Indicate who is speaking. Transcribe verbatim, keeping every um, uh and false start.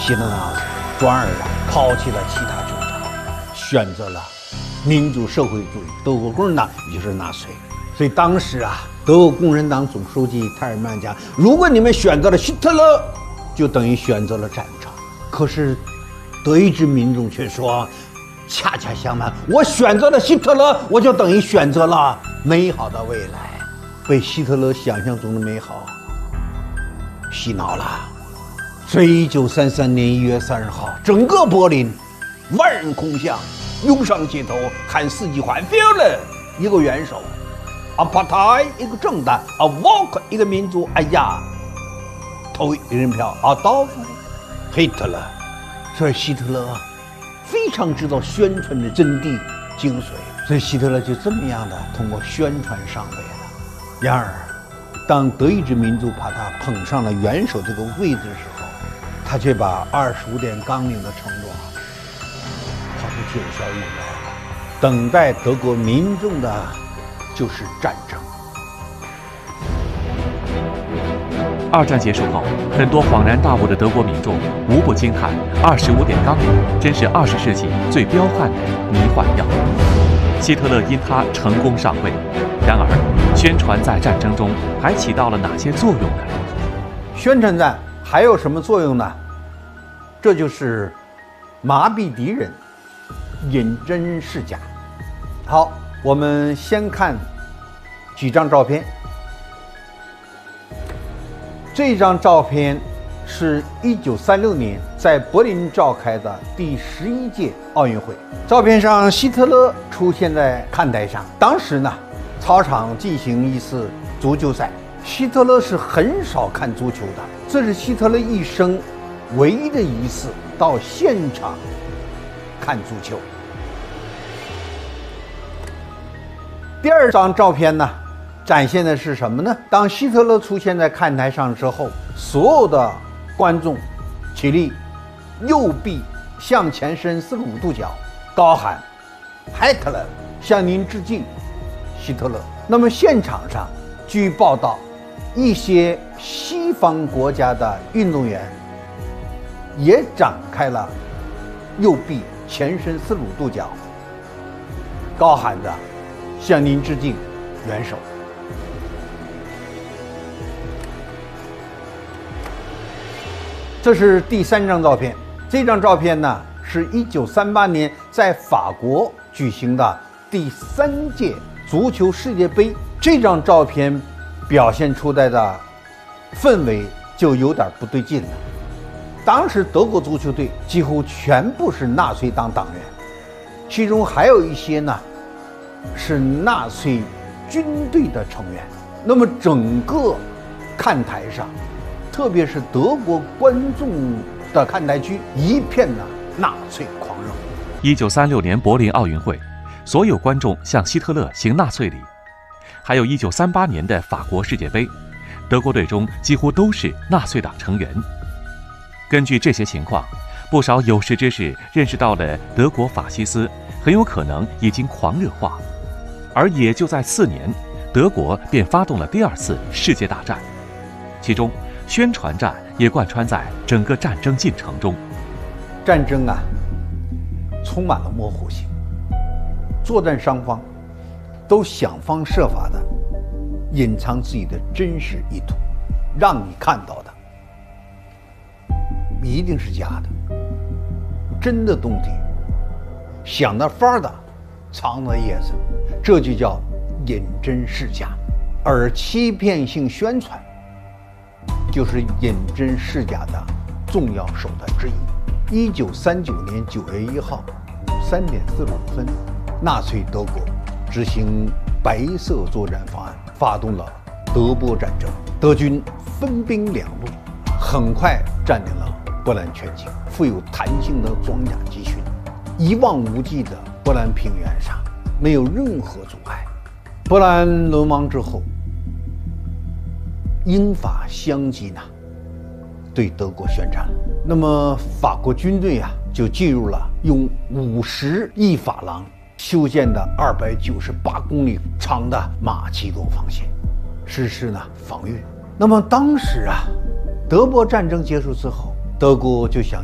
Speaker 1: 希特勒转而啊抛弃了其他政党，选择了民主社会主义德国共产党，也就是纳粹。所以当时啊，德国共产党总书记泰尔曼讲，如果你们选择了希特勒，就等于选择了战场。可是德意志民众却说，恰恰相反，我选择了希特勒，我就等于选择了美好的未来。被希特勒想象中的美好洗脑了。所以一九三三年一月三十号，整个柏林万人空巷，涌上街头喊四季欢 ，Führer 一个元首 ，A Partei 一个政党 ，A Volk 一个民族。哎呀，投一人票 ，Adolf Hitler。所以希特勒非常知道宣传的真谛精髓，所以希特勒就这么样的通过宣传上位了。然而，当德意志民族把他捧上了元首这个位置的时候，他却把二十五点纲领的承诺抛出九霄云外了。等待德国民众的就是战争。
Speaker 2: 二战结束后，很多恍然大悟的德国民众无不惊叹：二十五点纲领真是二十世纪最彪悍的迷幻药。希特勒因他成功上位，然而宣传在战争中还起到了哪些作用呢？
Speaker 1: 宣传战还有什么作用呢？这就是麻痹敌人，引真示假。好，我们先看几张照片。这张照片是一九三六年在柏林召开的第十一届奥运会。照片上，希特勒出现在看台上。当时呢，操场进行一次足球赛。希特勒是很少看足球的，这是希特勒一生唯一的一次到现场看足球。第二张照片呢，展现的是什么呢？当希特勒出现在看台上之后，所有的观众起立，右臂向前伸四个五度角，高喊 Hitler 向您致敬，希特勒。那么现场上据报道，一些西方国家的运动员也展开了右臂前伸四十五度角，高喊着向您致敬，元首。这是第三张照片。这张照片呢，是一九三八年在法国举行的第三届足球世界杯。这张照片表现出来的氛围就有点不对劲了。当时德国足球队几乎全部是纳粹党党员，其中还有一些呢是纳粹军队的成员。那么整个看台上，特别是德国观众的看台区，一片呢纳粹狂热。
Speaker 2: 一九三六年柏林奥运会，所有观众向希特勒行纳粹礼。还有一九三八年的法国世界杯，德国队中几乎都是纳粹党成员。根据这些情况，不少有识之士认识到了德国法西斯很有可能已经狂热化。而也就在次年，德国便发动了第二次世界大战，其中宣传战也贯穿在整个战争进程中。
Speaker 1: 战争啊，充满了模糊性，作战双方都想方设法的隐藏自己的真实意图，让你看到的一定是假的，真的东西想的法儿的藏在叶子，这就叫引真示假。而欺骗性宣传就是引真示假的重要手段之一。一九三九年九月一号三点四十五分，纳粹德国执行白色作战方案，发动了德波战争。德军分兵两路，很快占领了波兰全境。富有弹性的装甲集群，一望无际的波兰平原上没有任何阻碍。波兰沦亡之后，英法相继呢对德国宣战了。那么法国军队啊就进入了用五十亿法郎修建的二百九十八公里长的马奇诺防线，实施呢防御。那么当时啊，德波战争结束之后，德国就想